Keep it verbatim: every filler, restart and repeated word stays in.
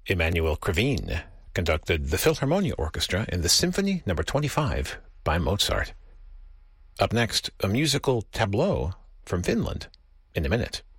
Emanuel Krivine conducted the Philharmonia Orchestra in the Symphony Number twenty-five by Mozart. Up next, a musical tableau from Finland in a minute.